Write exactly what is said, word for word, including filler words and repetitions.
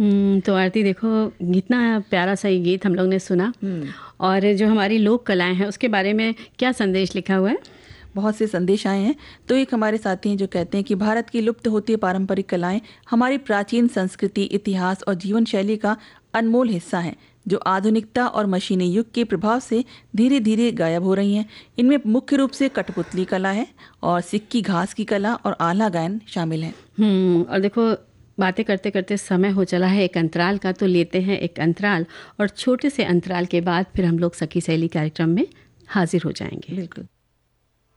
हम्म, तो आरती देखो, कितना प्यारा सा ये गीत हम लोग ने सुना। और जो हमारी लोक कलाएं हैं उसके बारे में क्या संदेश लिखा हुआ है? बहुत से संदेश आए हैं। तो एक हमारे साथी हैं जो कहते हैं कि भारत की लुप्त होती पारंपरिक कलाएं हमारी प्राचीन संस्कृति, इतिहास और जीवन शैली का अनमोल हिस्सा हैं, जो आधुनिकता और मशीनी युग के प्रभाव से धीरे धीरे गायब हो रही हैं। इनमें मुख्य रूप से कठपुतली कला है और सिक्की घास की कला और आला गायन शामिल हैं। हम्म और देखो, बातें करते करते समय हो चला है एक अंतराल का, तो लेते हैं एक अंतराल और छोटे से अंतराल के बाद फिर हम लोग सखी सहेली कार्यक्रम में हाजिर हो जाएंगे। बिल्कुल।